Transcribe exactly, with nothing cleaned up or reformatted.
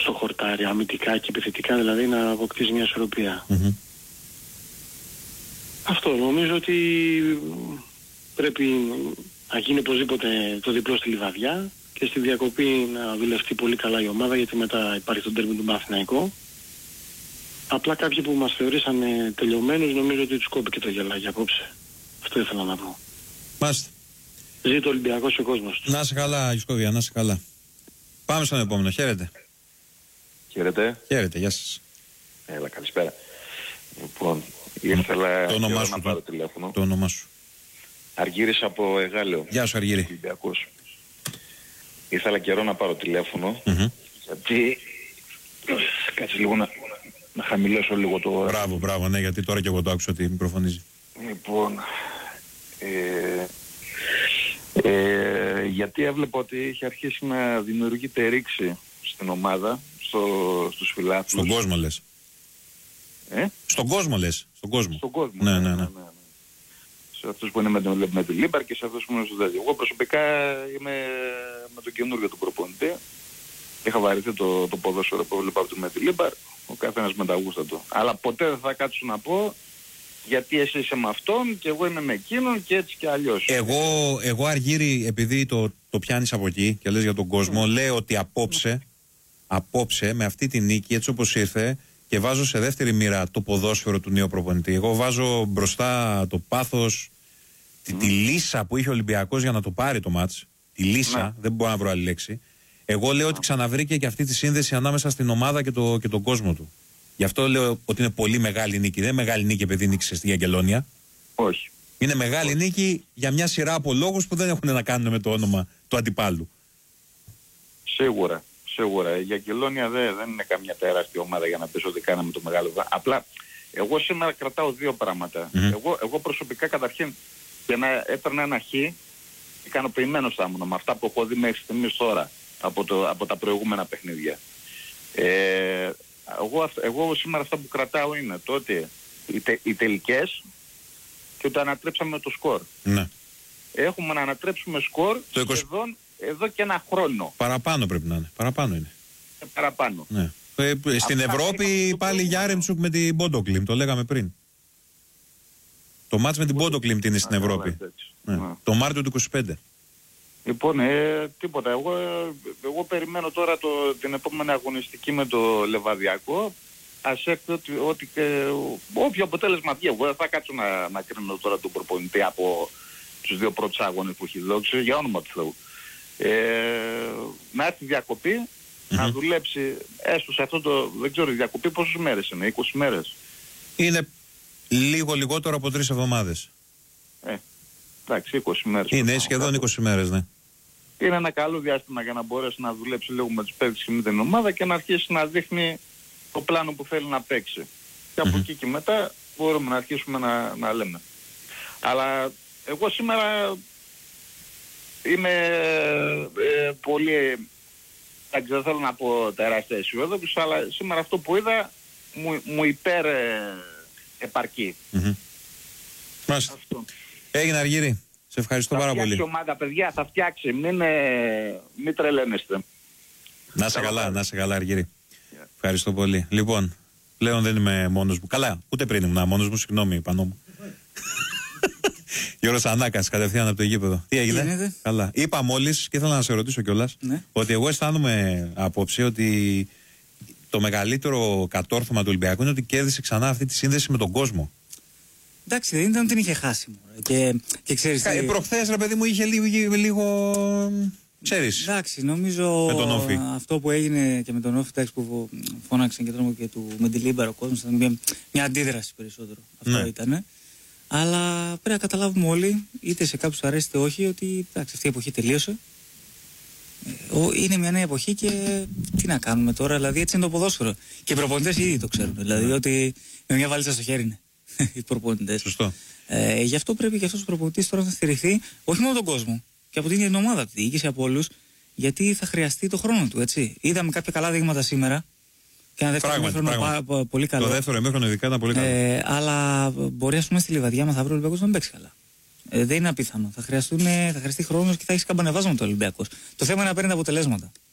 όσο χορτάρει αμυντικά και επιθετικά, δηλαδή να αποκτήσει μια ισορροπία. Mm-hmm. Αυτό νομίζω ότι πρέπει να γίνει οπωσδήποτε το διπλό στη Λιβαδιά και στη διακοπή να δουλευτεί πολύ καλά η ομάδα, γιατί μετά υπάρχει το ντέρμπι του Παναθηναϊκού. Απλά κάποιοι που μας θεωρήσαν τελειωμένους, νομίζω ότι τους κόπηκε το γελάκι απόψε. Αυτό ήθελα να πω. Μάλιστα. Ζει το Ολυμπιακός και ο κόσμος του. Να είσαι καλά, Γιουσκόβια, να είσαι καλά. Πάμε στον επόμενο. Χαίρετε. Χαίρετε. Χαίρετε, γεια σας. Έλα, καλησπέρα. Λοιπόν, ήθελα το όνομά σου, να πάρω το, τηλέφωνο. Το όνομά σου. Αργύρης από Εγάλεο. Γεια σου, Αργύρη. Ολυμπιακός. Ήθελα καιρό να πάρω τηλέφωνο, Mm-hmm. γιατί κάτσε λίγο να, να χαμηλώσω λίγο το... Μπράβο, μπράβο, ναι, γιατί τώρα και εγώ το άκουσα ότι μικροφωνίζει. Λοιπόν, ε, ε, γιατί έβλεπα ότι είχε αρχίσει να δημιουργείται ρήξη στην ομάδα, στο, στους φιλάθλους. Στον κόσμο λες. Ε? Στον κόσμο λες. Στον κόσμο. Στον κόσμο. Ναι, ναι, ναι. ναι, ναι, ναι. Σε αυτούς που είναι με τον, με τον Λίμπαρ και σε αυτούς που είναι στο τέτοιο. Εγώ προσωπικά είμαι με τον καινούργιο του προπονητή. Είχα βαρεθεί το, το ποδόσφαιρο που έβλεπα από τον με τον Λίμπαρ. Ο καθένας με τα γούστα του. Αλλά ποτέ δεν θα κάτσω να πω γιατί εσύ είσαι με αυτόν και εγώ είμαι με εκείνον και έτσι και αλλιώς. Εγώ, εγώ Αργύρη, επειδή το, το πιάνεις από εκεί και λες για τον κόσμο, mm. λέω ότι απόψε, απόψε με αυτή τη νίκη έτσι όπως ήρθε, και βάζω σε δεύτερη μοίρα το ποδόσφαιρο του νέου προπονητή. Εγώ βάζω μπροστά το πάθος, mm. τη, τη λύσα που είχε ο Ολυμπιακός για να το πάρει το μάτς. Τη λύσα, mm. δεν μπορώ να βρω άλλη λέξη. Εγώ λέω mm. ότι ξαναβρήκε και αυτή τη σύνδεση ανάμεσα στην ομάδα και, το, και τον κόσμο του. Γι' αυτό λέω ότι είναι πολύ μεγάλη νίκη. Δεν είναι μεγάλη νίκη επειδή νίκησε στη Αγγελόνια. Όχι. Είναι μεγάλη Όχι. νίκη για μια σειρά από λόγους που δεν έχουν να κάνουν με το όνομα του αντιπάλου. Σίγουρα. Σίγουρα. Η Αγγελόνια δεν, δεν είναι καμιά τεράστια ομάδα για να πεις ότι κάναμε το μεγάλο. Απλά εγώ σήμερα κρατάω δύο πράγματα. Mm-hmm. Εγώ, εγώ προσωπικά καταρχήν για να έπαιρνα ένα χ, ικανοποιημένος θα ήμουν με αυτά που έχω δει μέχρι στιγμής τώρα από, το, από τα προηγούμενα παιχνίδια. Ε, εγώ, εγώ σήμερα αυτά που κρατάω είναι το ότι οι, τε, οι τελικές και ότι ανατρέψαμε το σκορ. Ναι. Έχουμε να ανατρέψουμε σκορ το είκοσι... σχεδόν εδώ και ένα χρόνο. Παραπάνω πρέπει να είναι. Παραπάνω είναι. Ε, παραπάνω. Ναι. Ε, στην Αυτά Ευρώπη πάλι Γιάρεμτσουκ με την Μπόντοκλιμ, το λέγαμε πριν. Το μάτς με την Μπόντοκλιμ είναι στην Ευρώπη. Ναι. Ναι. Το Μάρτιο του είκοσι πέντε. Λοιπόν, ε, τίποτα. Εγώ, εγώ περιμένω τώρα το, την επόμενη αγωνιστική με το Λεβαδιακό. Ας έρθει ότι, ότι και, όποιο αποτέλεσμα βγει. Εγώ δεν θα κάτσω να, να κρίνω τώρα τον προπονητή από τους δύο πρώτους αγώνες που έχει δώσει, για όνομα του Θεού. Ε, να έρθει διακοπή, mm-hmm. να δουλέψει έστω σε αυτό το, δεν ξέρω, η διακοπή πόσες μέρες είναι, είκοσι μέρες. Είναι λίγο λιγότερο από τρεις εβδομάδες. Ε, εντάξει, είκοσι μέρες. Είναι σχεδόν είκοσι μέρες, ναι. Είναι ένα καλό διάστημα για να μπορέσει να δουλέψει λίγο με τους παίκτες και με την ομάδα και να αρχίσει να δείχνει το πλάνο που θέλει να παίξει. Και από mm-hmm. εκεί και μετά μπορούμε να αρχίσουμε να, να λέμε. Αλλά εγώ σήμερα είμαι ε, πολύ, δεν θέλω να πω τεράστια αισιόδοξος, αλλά σήμερα αυτό που είδα μου, μου υπέρ ε, επαρκεί. Mm-hmm. Μάλιστα. Έγινε Αργύρη. Σε ευχαριστώ θα πάρα πολύ. Θα φτιάξει ομάδα, παιδιά, θα φτιάξει. Μην, ε, μην τρελαίνεστε. Να είσαι καλά, να είσαι καλά Αργύρη. Yeah. Ευχαριστώ πολύ. Λοιπόν, πλέον δεν είμαι μόνος μου. Καλά, ούτε πριν ήμουν μόνος μου, συγγνώμη πάνω μου. Γιώργος Ανάκας, κατευθείαν από το γήπεδο. Τι έγινε? Γίνεται? Καλά. Είπα μόλις και ήθελα να σε ρωτήσω κιόλας, ναι, ότι εγώ αισθάνομαι απόψε ότι το μεγαλύτερο κατόρθωμα του Ολυμπιακού είναι ότι κέρδισε ξανά αυτή τη σύνδεση με τον κόσμο. Εντάξει, δεν ήταν ότι την είχε χάσει. Και, και ξέρεις, Κα, τι... Προχθές, ρε παιδί μου, είχε λίγο, λίγο ξέρεις. Εντάξει, νομίζω με τον Όφη. Αυτό που έγινε και με τον Όφη, εντάξει, που φώναξαν και τρόμο και του Μεντιλίμπαρ ο κόσμος, ήταν μια, μια αντίδραση περισσότερο. Αυτό ναι. ήταν. Αλλά πρέπει να καταλάβουμε όλοι, είτε σε κάποιους αρέσει είτε όχι, ότι εντάξει, αυτή η εποχή τελείωσε. Είναι μια νέα εποχή και τι να κάνουμε τώρα, δηλαδή έτσι είναι το ποδόσφαιρο. Και οι προπονητές ήδη το ξέρουν. Δηλαδή ότι με μια βαλίτσα στο χέρι είναι οι προπονητές. Σωστό. Ε, γι' αυτό πρέπει και αυτός ο προπονητής τώρα να στηριχθεί όχι μόνο τον κόσμο και από την ίδια την ομάδα, τη διοίκηση, από όλους, γιατί θα χρειαστεί το χρόνο του. Έτσι. Είδαμε κάποια καλά δείγματα σήμερα. Και ένα δεύτερο ημίχρονο πολύ καλό. Το δεύτερο ημίχρονο ειδικά ήταν πολύ καλό. Ε, αλλά μπορεί, ας πούμε, στη Λιβαδιά μαθαύριο ο Ολυμπιακός να μην παίξει καλά. Ε, δεν είναι απίθανο. Θα, θα χρειαστεί χρόνος και θα έχει καμπανεβάσματα ο Ολυμπιακός. Το θέμα είναι να παίρνει τα αποτελέσματα.